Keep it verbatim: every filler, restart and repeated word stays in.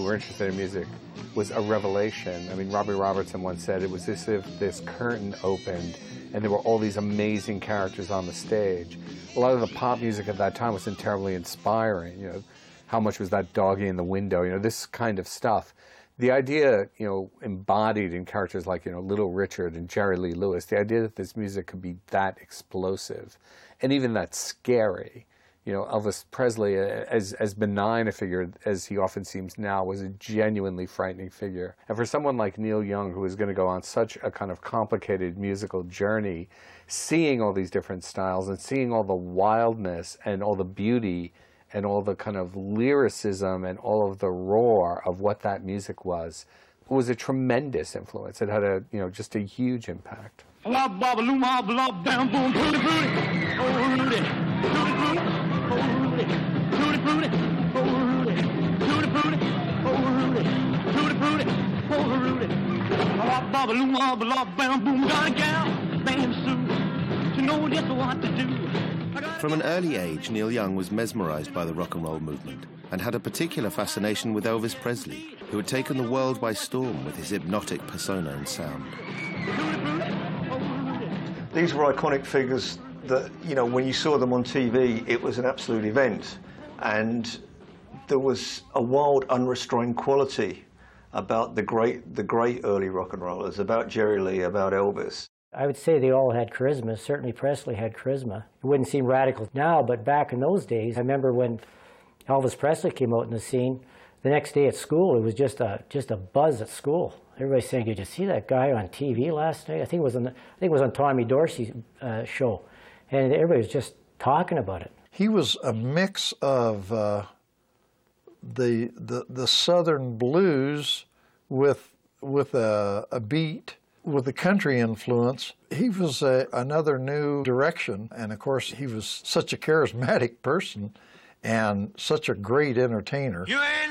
who were interested in music was a revelation. I mean, Robbie Robertson once said it was as if this curtain opened and there were all these amazing characters on the stage. A lot of the pop music at that time wasn't terribly inspiring. You know, how much was that doggy in the window? You know, this kind of stuff. The idea, you know, embodied in characters like, you know, Little Richard and Jerry Lee Lewis, the idea that this music could be that explosive and even that scary. You know, Elvis Presley, as, as benign a figure as he often seems now, was a genuinely frightening figure. And for someone like Neil Young, who was going to go on such a kind of complicated musical journey, seeing all these different styles and seeing all the wildness and all the beauty and all the kind of lyricism and all of the roar of what that music was, was a tremendous influence. It had a, you know, just a huge impact. From an early age, Neil Young was mesmerized by the rock and roll movement and had a particular fascination with Elvis Presley, who had taken the world by storm with his hypnotic persona and sound. These were iconic figures that, you know, when you saw them on T V, it was an absolute event. And there was a wild, unrestrained quality about the great, the great early rock and rollers, about Jerry Lee, about Elvis. I would say they all had charisma. Certainly Presley had charisma. It wouldn't seem radical now, but back in those days, I remember when Elvis Presley came out in the scene, the next day at school, it was just a, just a buzz at school. Everybody's saying, did you see that guy on T V last night? I think it was on, the, I think it was on Tommy Dorsey's uh, show. And everybody was just talking about it. He was a mix of uh, the, the, the Southern blues with, with a, a beat, with the country influence. He was a, another new direction, and of course he was such a charismatic person and such a great entertainer. You ain't